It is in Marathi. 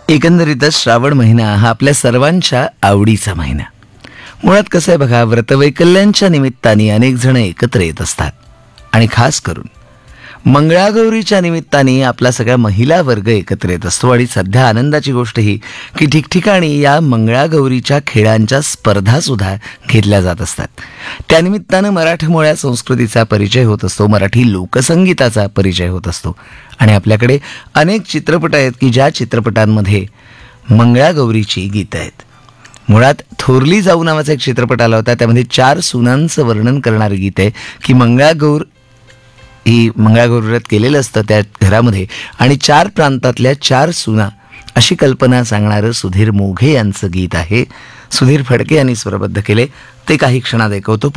एकंदरीतच श्रावण महिना हा आपल्या सर्वांच्या आवडीचा महिना. मुळात कसं आहे बघा, व्रतवैकल्यांच्या निमित्ताने अनेक जण एकत्र येत असतात आणि खास करून मंगळागौरीच्या निमित्ताने आपला सगळा महिला वर्ग एकत्र येत असतो. आणि सध्या आनंदाची गोष्ट ही की ठिकठिकाणी या मंगळागौरीच्या खेळांच्या स्पर्धा सुद्धा घेतल्या जात असतात. त्यानिमित्तानं मराठमोळ्या संस्कृतीचा परिचय होत असतो, मराठी लोकसंगीताचा परिचय होत असतो. आणि आपल्याकडे अनेक चित्रपट आहेत की ज्या चित्रपटांमध्ये मंगळागौरीची गीतं आहेत. मुळात थोरली जाऊ नावाचा एक चित्रपट आला होता, त्यामध्ये 4 सुनांचं वर्णन करणारं गीत आहे की मंगळागौर व्रत केलेलं असतं त्या घरामध्ये आणि 4 प्रांतातल्या 4 सुना अशी कल्पना सांगणारं सुधीर मोघे यांचं गीत आहे. सुधीर फडके यांनी स्वरबद्ध केले. ते काही क्षणात ऐकवतो.